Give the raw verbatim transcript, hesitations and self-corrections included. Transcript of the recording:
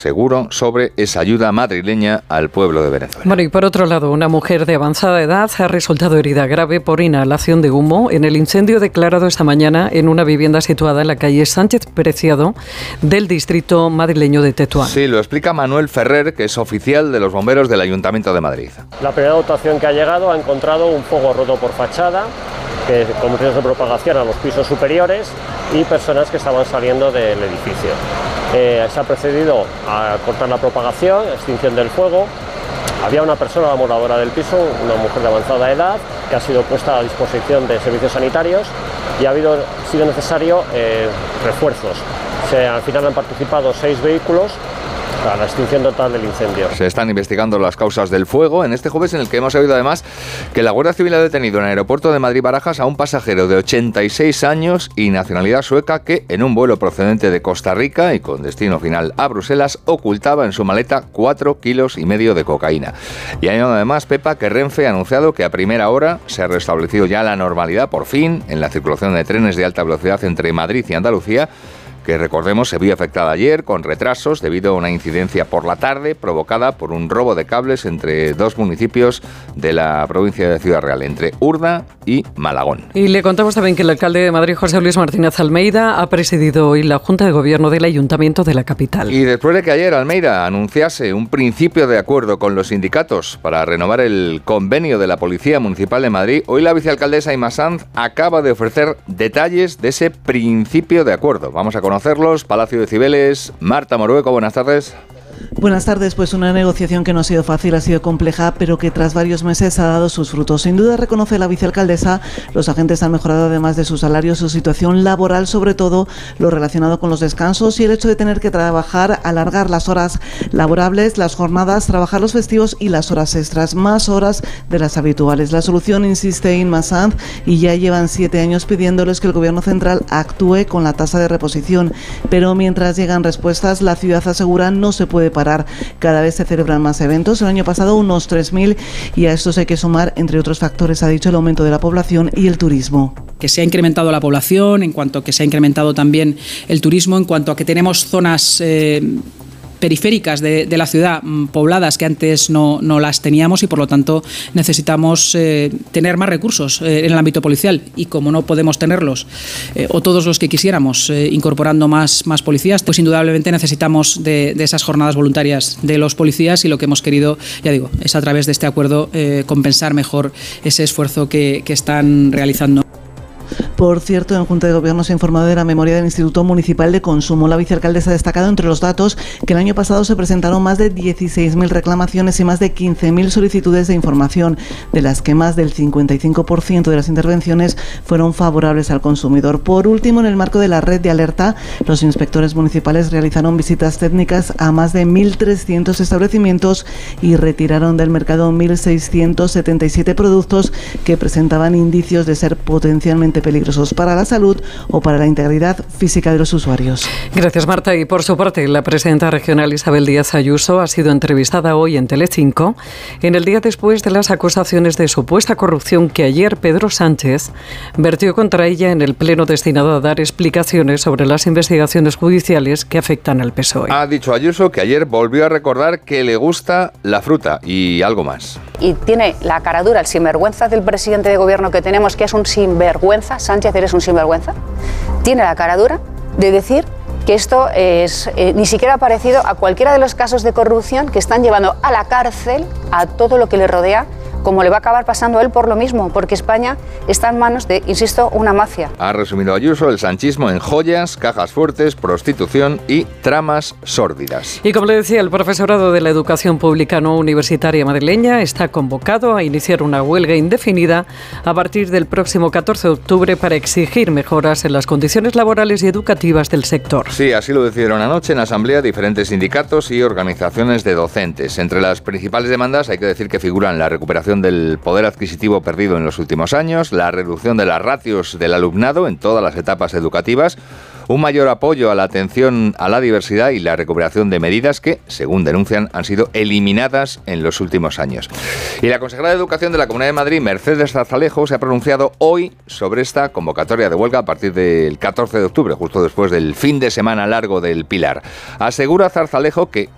seguro sobre esa ayuda madrileña al pueblo de Venezuela. Bueno, y por otro lado, una mujer de avanzada edad ha resultado herida grave por inhalación de humo en el incendio declarado esta mañana en una vivienda situada en la calle Sánchez Preciado del distrito madrileño de Tetuán. Sí, lo explica Manuel Ferrer, que es oficial de los bomberos del Ayuntamiento de Madrid. La primera dotación que ha llegado ha encontrado un fuego roto por fachada, que con motivos de propagación a los pisos superiores, y personas que estaban saliendo del edificio. Eh, se ha procedido a cortar la propagación, extinción del fuego. Había una persona, la moradora del piso, una mujer de avanzada edad, que ha sido puesta a disposición de servicios sanitarios y ha habido, sido necesario eh, refuerzos. Se, al final han participado seis vehículos para la extinción total del incendio. Se están investigando las causas del fuego en este jueves, en el que hemos oído además que la Guardia Civil ha detenido en el aeropuerto de Madrid-Barajas a un pasajero de ochenta y seis años y nacionalidad sueca que en un vuelo procedente de Costa Rica y con destino final a Bruselas ocultaba en su maleta cuatro kilos y medio de cocaína. Y hay además, Pepa, que Renfe ha anunciado que a primera hora se ha restablecido ya la normalidad por fin en la circulación de trenes de alta velocidad entre Madrid y Andalucía, que recordemos se vio afectada ayer con retrasos debido a una incidencia por la tarde provocada por un robo de cables entre dos municipios de la provincia de Ciudad Real, entre Urda y Malagón. Y le contamos también que el alcalde de Madrid, José Luis Martínez Almeida, ha presidido hoy la Junta de Gobierno del Ayuntamiento de la capital. Y después de que ayer Almeida anunciase un principio de acuerdo con los sindicatos para renovar el convenio de la Policía Municipal de Madrid, hoy la vicealcaldesa Inma Sanz acaba de ofrecer detalles de ese principio de acuerdo. Vamos a conocerlos. Palacio de Cibeles, Marta Morueco, buenas tardes. Buenas tardes, pues una negociación que no ha sido fácil, ha sido compleja, pero que tras varios meses ha dado sus frutos. Sin duda, reconoce la vicealcaldesa, los agentes han mejorado además de su salario, su situación laboral, sobre todo lo relacionado con los descansos y el hecho de tener que trabajar, alargar las horas laborables, las jornadas, trabajar los festivos y las horas extras, más horas de las habituales. La solución, insiste Inma Sanz, y ya llevan siete años pidiéndoles que el Gobierno central actúe con la tasa de reposición. Pero mientras llegan respuestas, la ciudad asegura no se puede parar. Cada vez se celebran más eventos. El año pasado unos tres mil y a estos hay que sumar, entre otros factores, ha dicho, el aumento de la población y el turismo. Que se ha incrementado la población, en cuanto a que se ha incrementado también el turismo, en cuanto a que tenemos zonas eh, periféricas de, de la ciudad pobladas que antes no, no las teníamos y por lo tanto necesitamos eh, tener más recursos eh, en el ámbito policial y como no podemos tenerlos eh, o todos los que quisiéramos eh, incorporando más, más policías, pues indudablemente necesitamos de, de esas jornadas voluntarias de los policías y lo que hemos querido, ya digo, es a través de este acuerdo eh, compensar mejor ese esfuerzo que, que están realizando. Por cierto, en Junta de Gobierno se ha informado de la memoria del Instituto Municipal de Consumo. La vicealcaldesa ha destacado entre los datos que el año pasado se presentaron más de dieciséis mil reclamaciones y más de quince mil solicitudes de información, de las que más del cincuenta y cinco por ciento de las intervenciones fueron favorables al consumidor. Por último, en el marco de la red de alerta, los inspectores municipales realizaron visitas técnicas a más de mil trescientos establecimientos y retiraron del mercado mil seiscientos setenta y siete productos que presentaban indicios de ser potencialmente peligrosos para la salud o para la integridad física de los usuarios. Gracias, Marta. Y por su parte, la presidenta regional Isabel Díaz Ayuso ha sido entrevistada hoy en Telecinco en el día después de las acusaciones de supuesta corrupción que ayer Pedro Sánchez vertió contra ella en el pleno destinado a dar explicaciones sobre las investigaciones judiciales que afectan al P S O E. Ha dicho Ayuso que ayer volvió a recordar que le gusta la fruta y algo más. Y tiene la cara dura, el sinvergüenza del presidente de gobierno que tenemos, que es un sinvergüenza. Sánchez, eres un sinvergüenza. Tiene la cara dura de decir que esto es eh, ni siquiera parecido a cualquiera de los casos de corrupción que están llevando a la cárcel a todo lo que le rodea, como le va a acabar pasando a él por lo mismo, porque España está en manos de, insisto, una mafia. Ha resumido Ayuso el sanchismo en joyas, cajas fuertes, prostitución y tramas sórdidas. Y como le decía, el profesorado de la educación pública no universitaria madrileña está convocado a iniciar una huelga indefinida a partir del próximo catorce de octubre para exigir mejoras en las condiciones laborales y educativas del sector. Sí, así lo decidieron anoche en asamblea diferentes sindicatos y organizaciones de docentes. Entre las principales demandas hay que decir que figuran la recuperación del poder adquisitivo perdido en los últimos años, la reducción de las ratios del alumnado en todas las etapas educativas, un mayor apoyo a la atención a la diversidad y la recuperación de medidas que, según denuncian, han sido eliminadas en los últimos años. Y la consejera de Educación de la Comunidad de Madrid, Mercedes Zarzalejo, se ha pronunciado hoy sobre esta convocatoria de huelga a partir del catorce de octubre, justo después del fin de semana largo del Pilar. Asegura Zarzalejo que